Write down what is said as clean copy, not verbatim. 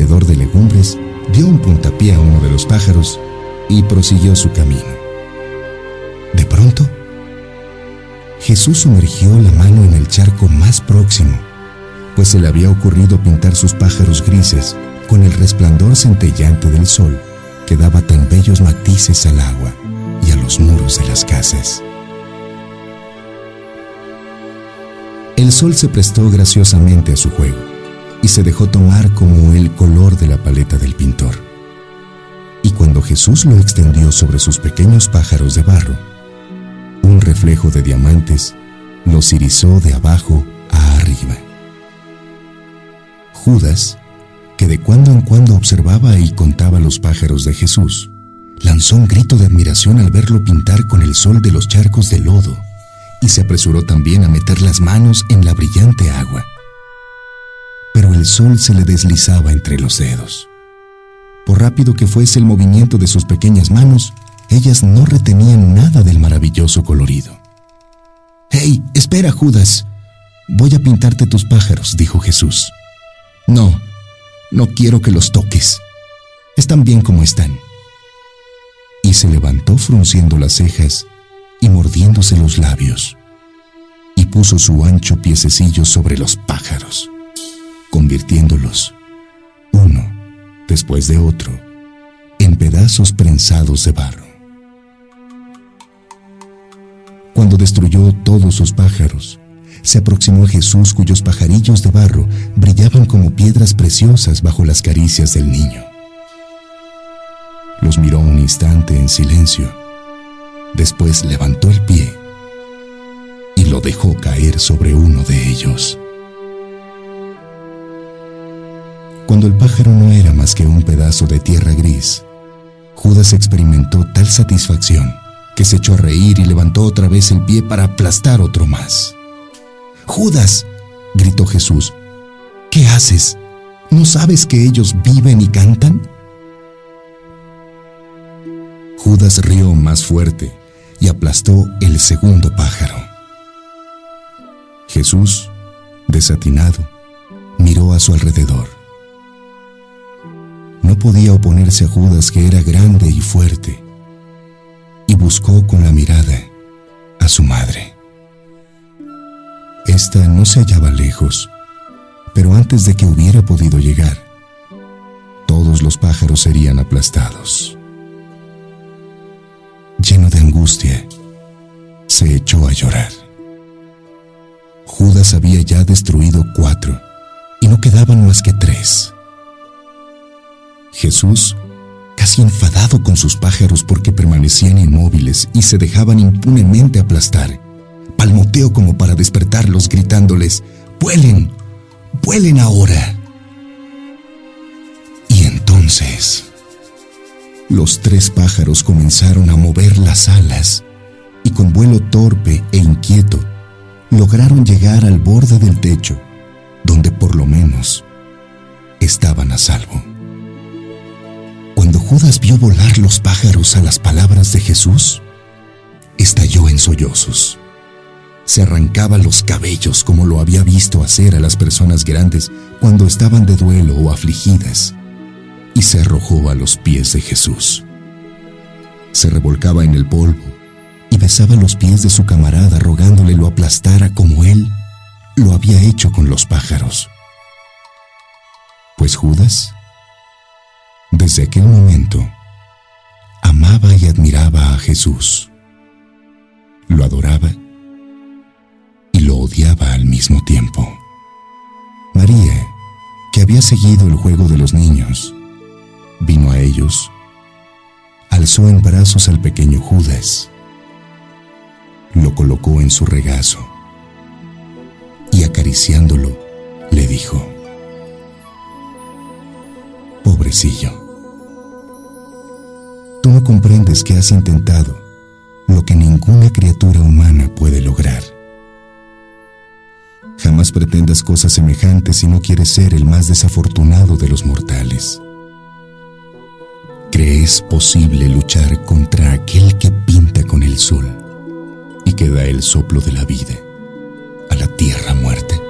vendedor de legumbres dio un puntapié a uno de los pájaros y prosiguió su camino. De pronto, Jesús sumergió la mano en el charco más próximo, pues se le había ocurrido pintar sus pájaros grises con el resplandor centellante del sol que daba tan bellos matices al agua y a los muros de las casas. El sol se prestó graciosamente a su juego y se dejó tomar como el color de la paleta del pintor. Y cuando Jesús lo extendió sobre sus pequeños pájaros de barro, un reflejo de diamantes los irizó de abajo a arriba. Judas, que de cuando en cuando observaba y contaba los pájaros de Jesús, lanzó un grito de admiración al verlo pintar con el sol de los charcos de lodo y se apresuró también a meter las manos en la brillante agua. Pero el sol se le deslizaba entre los dedos. Por rápido que fuese el movimiento de sus pequeñas manos, ellas no retenían nada del maravilloso colorido. «¡Hey, espera, Judas! Voy a pintarte tus pájaros», dijo Jesús. No quiero que los toques. Están bien como están». Y se levantó frunciendo las cejas y mordiéndose los labios, y puso su ancho piececillo sobre los pájaros, convirtiéndolos, uno después de otro, en pedazos prensados de barro. Cuando destruyó todos sus pájaros, se aproximó a Jesús, cuyos pajarillos de barro brillaban como piedras preciosas bajo las caricias del niño. Los miró un instante en silencio. Después levantó el pie y lo dejó caer sobre uno de ellos. Cuando el pájaro no era más que un pedazo de tierra gris, Judas experimentó tal satisfacción que se echó a reír y levantó otra vez el pie para aplastar otro más. «¡Judas!», gritó Jesús, «¿qué haces? ¿No sabes que ellos viven y cantan?». Judas rió más fuerte y aplastó el segundo pájaro. Jesús, desatinado, miró a su alrededor. No podía oponerse a Judas, que era grande y fuerte, y buscó con la mirada a su madre. Esta no se hallaba lejos, pero antes de que hubiera podido llegar, todos los pájaros serían aplastados. Lleno de angustia, se echó a llorar. Judas había ya destruido 4 y no quedaban más que 3. Jesús, casi enfadado con sus pájaros porque permanecían inmóviles y se dejaban impunemente aplastar, palmoteó como para despertarlos, gritándoles: «¡Vuelen! ¡Vuelen ahora!». Y entonces los 3 pájaros comenzaron a mover las alas y con vuelo torpe e inquieto lograron llegar al borde del techo, donde por lo menos estaban a salvo. Cuando Judas vio volar los pájaros a las palabras de Jesús, estalló en sollozos. Se arrancaba los cabellos como lo había visto hacer a las personas grandes cuando estaban de duelo o afligidas, y se arrojó a los pies de Jesús. Se revolcaba en el polvo y besaba los pies de su camarada, rogándole lo aplastara como él lo había hecho con los pájaros. Pues Judas, desde aquel momento, amaba y admiraba a Jesús. Lo adoraba y lo odiaba al mismo tiempo. María, que había seguido el juego de los niños, vino a ellos, alzó en brazos al pequeño Judas, lo colocó en su regazo y acariciándolo le dijo: «Pobrecillo, tú no comprendes que has intentado lo que ninguna criatura humana puede lograr. Jamás pretendas cosas semejantes si no quieres ser el más desafortunado de los mortales. ¿Crees posible luchar contra aquel que pinta con el sol y que da el soplo de la vida a la tierra muerta?